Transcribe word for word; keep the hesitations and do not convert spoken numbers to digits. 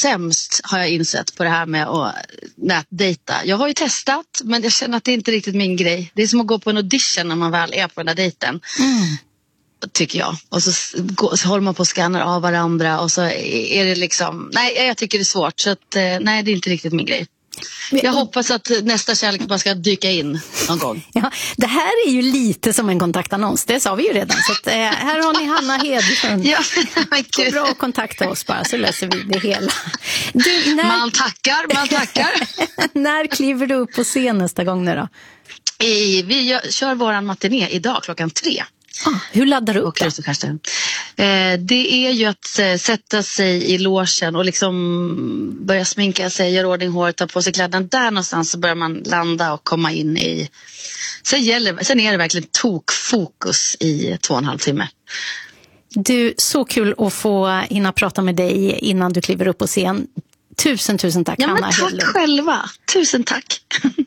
sämst, har jag insett, på det här med att nätdejta. Jag har ju testat, men jag känner att det inte är riktigt min grej. Det är som att gå på en audition när man väl är på den där dejten. Mm. Tycker jag. Och så, så håller man på och skannar av varandra och så är det liksom, nej, jag tycker det är svårt, så att, nej, det är inte riktigt min grej. Jag hoppas att nästa kärlek bara ska dyka in någon gång. Ja, det här är ju lite som en kontaktannons, det sa vi ju redan. Så att, eh, här har ni Hanna Hedlund. Ja, gå bra att kontakta oss bara, så löser vi det hela. Du, när... Man tackar, man tackar. När kliver du upp på scen nästa gång nu då? I, vi gör, kör våran matiné idag klockan tre. Ah, hur laddar du upp det? Eh, det är ju att eh, sätta sig i logen och liksom börja sminka sig, göra ordning hår, ta på sig kläderna. Där någonstans så börjar man landa och komma in i... Sen, gäller, sen är det verkligen tokfokus i två och en halv timme. Du, så kul att få hinna prata med dig innan du kliver upp på scen. Tusen, tusen tack, ja, Hanna men tack Hedlund. själva. Tusen tack.